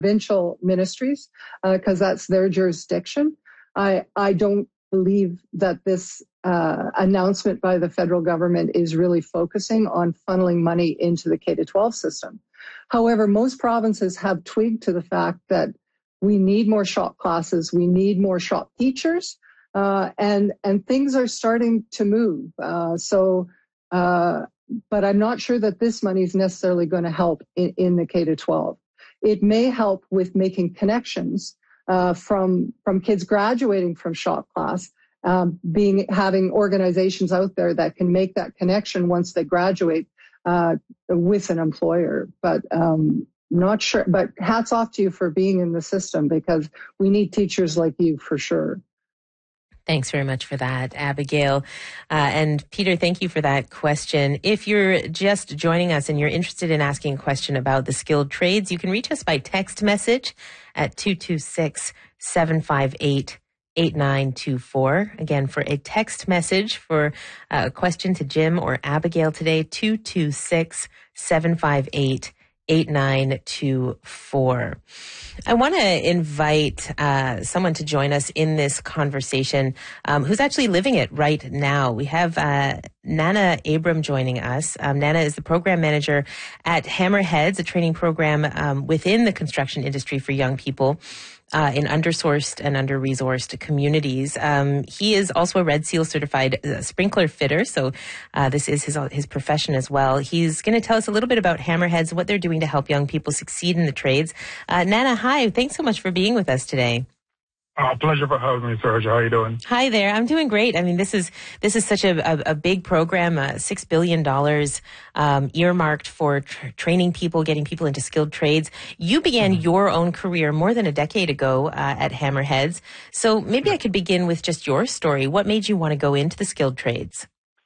provincial ministries because that's their jurisdiction. I don't believe that this announcement by the federal government is really focusing on funneling money into the K-12 system. However, most provinces have twigged to the fact that we need more shop classes, we need more shop teachers, and things are starting to move. But I'm not sure that this money is necessarily going to help in the K-12. It may help with making connections from kids graduating from shop class, having organizations out there that can make that connection once they graduate with an employer. But not sure. But hats off to you for being in the system because we need teachers like you for sure. Thanks very much for that, Abigail. And Peter, thank you for that question. If you're just joining us and you're interested in asking a question about the skilled trades, you can reach us by text message at 226-758-8924. Again, for a text message for a question to Jim or Abigail today, 226-758-8924. 8924. I want to invite someone to join us in this conversation who's actually living it right now. We have Nana Abram joining us. Nana is the program manager at Hammerheads, a training program within the construction industry for young people in undersourced and under-resourced communities. He is also a Red Seal certified sprinkler fitter, so this is his profession as well. He's going to tell us a little bit about Hammerheads, what they're doing to help young people succeed in the trades. Nana, hi. Thanks so much for being with us today. Pleasure for having me, Sergio. How are you doing? Hi there. I'm doing great. I mean, this is such a big program, $6 billion earmarked for training people, getting people into skilled trades. You began your own career more than a decade ago at Hammerheads. So maybe I could begin with just your story. What made you want to go into the skilled trades?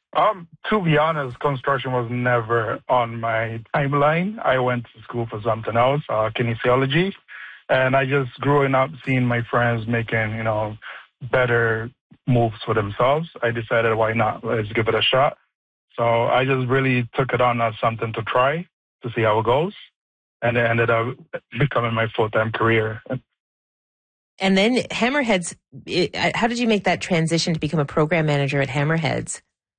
To be honest, construction was never on my timeline. I went to school for something else, kinesiology. And I just growing up seeing my friends making, better moves for themselves. I decided, why not? Let's give it a shot. So I just really took it on as something to try to see how it goes. And it ended up becoming my full-time career. And then Hammerheads, how did you make that transition to become a program manager at Hammerheads?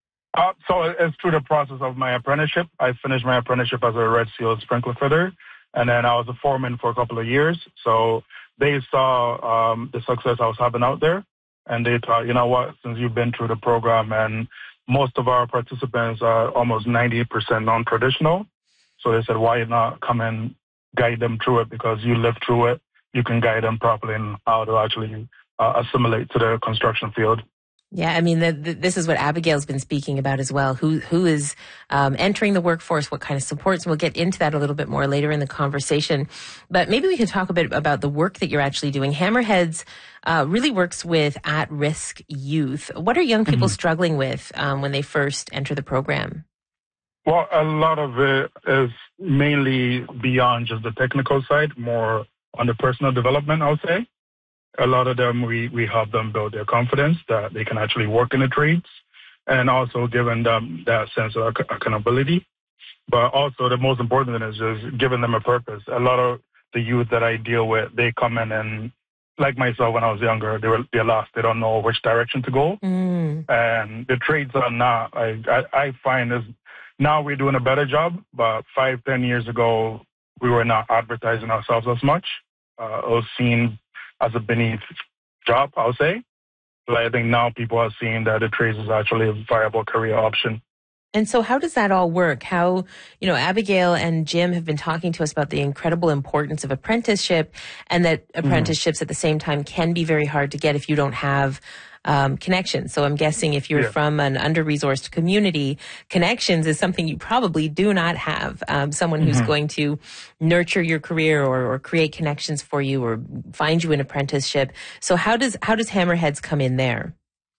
So it's through the process of my apprenticeship. I finished my apprenticeship as a Red Seal sprinkler fitter. And then I was a foreman for a couple of years. So they saw the success I was having out there. And they thought, you know what, since you've been through the program and most of our participants are almost 90% non-traditional. So they said, why not come and guide them through it? Because you lived through it. You can guide them properly in how to actually assimilate to the construction field. Yeah, I mean, this is what Abigail's been speaking about as well. Who is entering the workforce, what kind of supports, and we'll get into that a little bit more later in the conversation. But maybe we can talk a bit about the work that you're actually doing. Hammerheads really works with at-risk youth. What are young people struggling with when they first enter the program? Well, a lot of it is mainly beyond just the technical side, more on the personal development, I would say. A lot of them, we help them build their confidence that they can actually work in the trades and also giving them that sense of accountability. But also the most important thing is just giving them a purpose. A lot of the youth that I deal with, they come in and, like myself when I was younger, they're lost. They don't know which direction to go. And the trades are not, I find is now we're doing a better job, but 5-10 years ago, we were not advertising ourselves as much. It was seen as a beneath job, I would say. But I think now people are seeing that the trades is actually a viable career option. And so how does that all work? How, Abigail and Jim have been talking to us about the incredible importance of apprenticeship and that apprenticeships at the same time can be very hard to get if you don't have connections. So I'm guessing if you're from an under-resourced community, connections is something you probably do not have. Someone who's going to nurture your career or create connections for you or find you an apprenticeship. So how does Hammerheads come in there?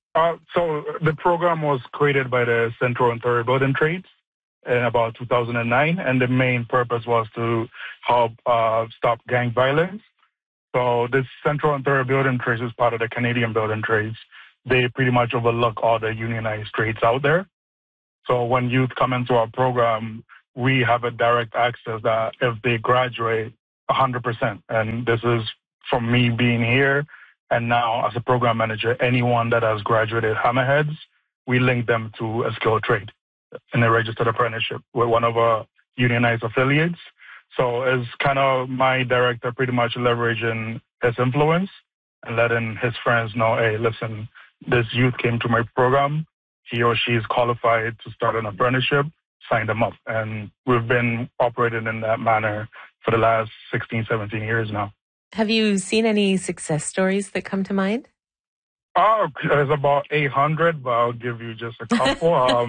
So the program was created by the Central Ontario Building Trades in about 2009, and the main purpose was to help stop gang violence. So this Central Ontario Building Trades is part of the Canadian Building Trades. They pretty much overlook all the unionized trades out there. So when youth come into our program, we have a direct access that if they graduate, 100%. And this is from me being here. And now as a program manager, anyone that has graduated Hammerheads, we link them to a skilled trade in a registered apprenticeship with one of our unionized affiliates. So it's kind of my director pretty much leveraging his influence and letting his friends know, hey, listen, this youth came to my program. He or she is qualified to start an apprenticeship, sign them up. And we've been operating in that manner for the last 16, 17 years now. Have you seen any success stories that come to mind? Oh, there's about 800, but I'll give you just a couple.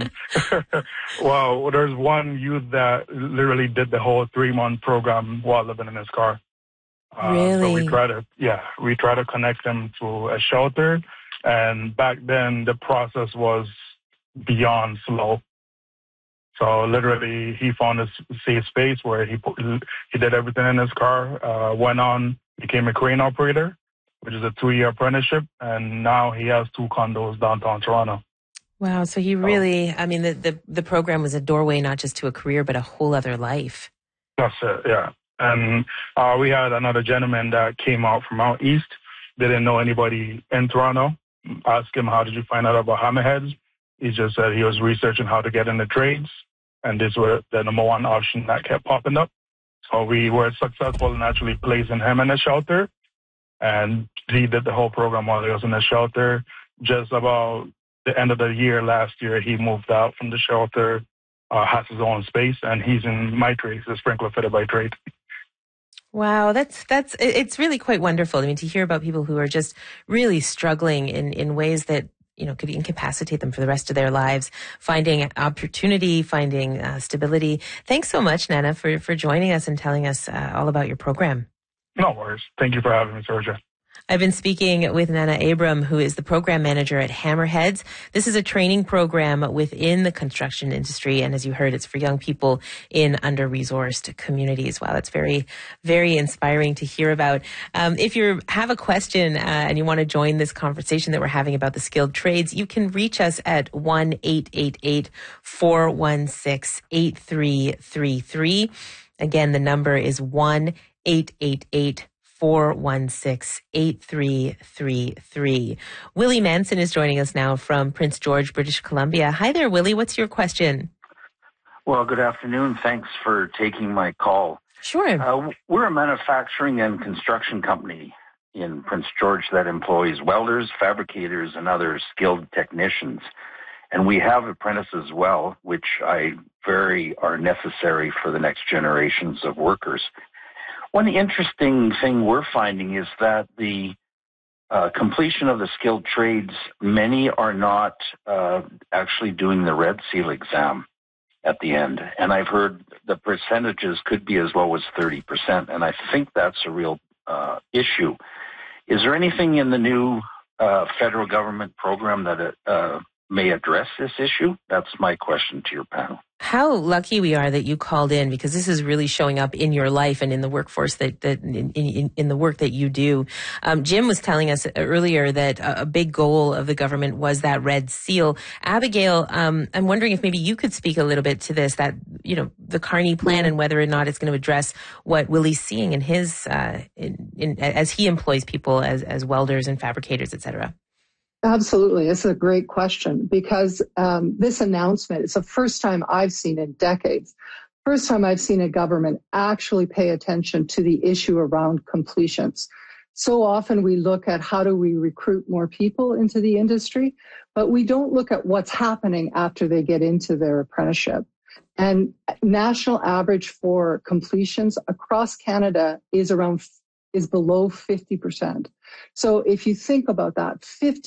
Well, there's one youth that literally did the whole 3-month program while living in his car. Really? So we try to connect him to a shelter. And back then, the process was beyond slow. So literally, he found a safe space where he did everything in his car, went on, became a crane operator, which is a 2-year apprenticeship, and now he has 2 condos downtown Toronto. Wow. So he really, I mean, the program was a doorway not just to a career, but a whole other life. That's it, yeah. And we had another gentleman that came out from out east, didn't know anybody in Toronto. Asked him, how did you find out about Hammerheads? He just said he was researching how to get in the trades, and this was the number one option that kept popping up. So we were successful in actually placing him in a shelter. And he did the whole program while he was in the shelter. Just about the end of the year last year, he moved out from the shelter, has his own space, and he's in my trade, he's a sprinkler fitter by trade. Wow, it's really quite wonderful. I mean, to hear about people who are just really struggling in ways that, you know, could incapacitate them for the rest of their lives, finding opportunity, finding stability. Thanks so much, Nana, for joining us and telling us all about your program. No worries. Thank you for having me, Sergio. I've been speaking with Nana Abram, who is the program manager at Hammerheads. This is a training program within the construction industry. And as you heard, it's for young people in under-resourced communities. Wow, that's very, very inspiring to hear about. If you have a question and you want to join this conversation that we're having about the skilled trades, you can reach us at 1-888-416-8333. Again, the number is 1-888-416-8333. Willie Manson is joining us now from Prince George, British Columbia. Hi there, Willie. What's your question? Well, good afternoon. Thanks for taking my call. Sure. We're a manufacturing and construction company in Prince George that employs welders, fabricators, and other skilled technicians. And we have apprentices as well, which are necessary for the next generations of workers. One interesting thing we're finding is that the completion of the skilled trades, many are not actually doing the Red Seal exam at the end. And I've heard the percentages could be as low as 30%, and I think that's a real issue. Is there anything in the new federal government program that may address this issue? That's my question to your panel. How lucky we are that you called in, because this is really showing up in your life and in the workforce in the work that you do. Jim was telling us earlier that a big goal of the government was that Red Seal. Abigail, I'm wondering if maybe you could speak a little bit to this, that, you know, the Carney plan and whether or not it's going to address what Willie's seeing in his, as he employs people as welders and fabricators, et cetera. Absolutely. It's a great question, because this announcement, it's the first time I've seen in decades, first time I've seen a government actually pay attention to the issue around completions. So often we look at how do we recruit more people into the industry, but we don't look at what's happening after they get into their apprenticeship. And national average for completions across Canada is below 50%. So if you think about that,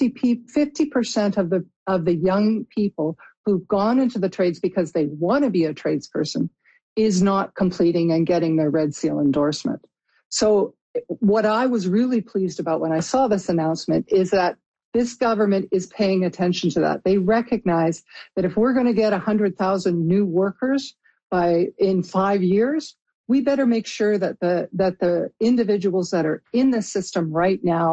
50% of the young people who've gone into the trades because they want to be a tradesperson is not completing and getting their Red Seal endorsement. So what I was really pleased about when I saw this announcement is that this government is paying attention to that. They recognize that if we're going to get 100,000 new workers in 5 years, we better make sure that the individuals that are in the system right now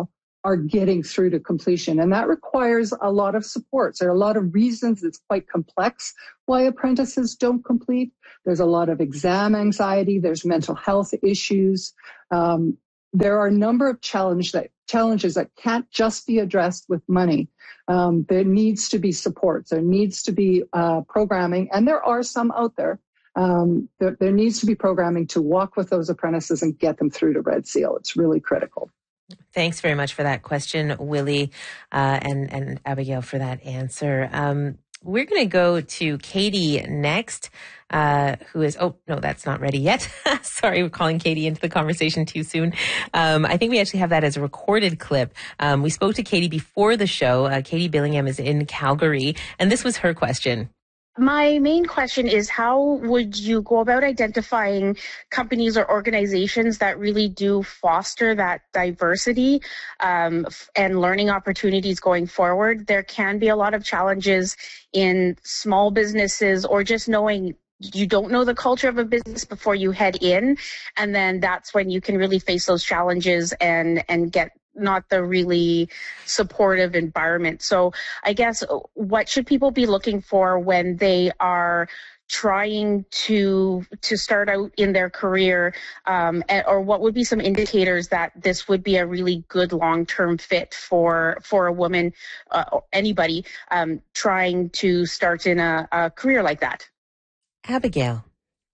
are getting through to completion. And that requires a lot of supports. There are a lot of reasons. It's quite complex why apprentices don't complete. There's a lot of exam anxiety. There's mental health issues. There are a number of challenges that can't just be addressed with money. There needs to be supports. There needs to be programming, and there are some out there. There needs to be programming to walk with those apprentices and get them through to Red Seal. It's really critical. Thanks very much for that question, Willie, and Abigail for that answer. We're going to go to Katie next, who is, oh, no, that's not ready yet. Sorry, we're calling Katie into the conversation too soon. I think we actually have that as a recorded clip. We spoke to Katie before the show. Katie Billingham is in Calgary, and this was her question. My main question is, how would you go about identifying companies or organizations that really do foster that diversity and learning opportunities going forward? There can be a lot of challenges in small businesses, or just knowing you don't know the culture of a business before you head in, and then that's when you can really face those challenges and get not the really supportive environment. So I guess, what should people be looking for when they are trying to start out in their career, or what would be some indicators that this would be a really good long-term fit for a woman, or anybody trying to start in a career like that? Abigail.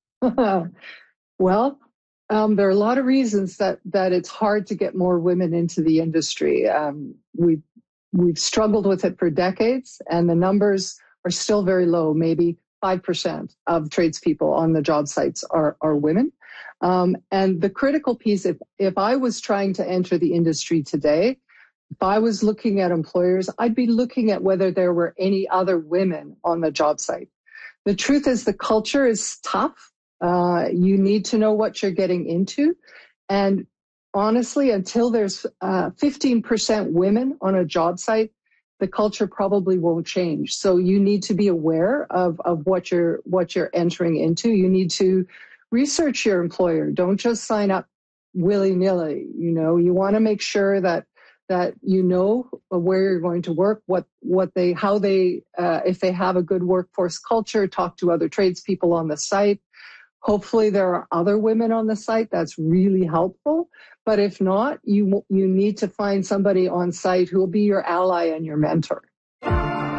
Well, there are a lot of reasons that it's hard to get more women into the industry. We've struggled with it for decades, and the numbers are still very low. Maybe 5% of tradespeople on the job sites are women. And the critical piece, if I was trying to enter the industry today, if I was looking at employers, I'd be looking at whether there were any other women on the job site. The truth is, the culture is tough. You need to know what you're getting into. And honestly, until there's 15% women on a job site, the culture probably won't change. So you need to be aware of what you're entering into. You need to research your employer. Don't just sign up willy-nilly. You want to make sure that you know where you're going to work, if they have a good workforce culture, talk to other tradespeople on the site. Hopefully there are other women on the site. That's really helpful. But if not, you need to find somebody on site who will be your ally and your mentor.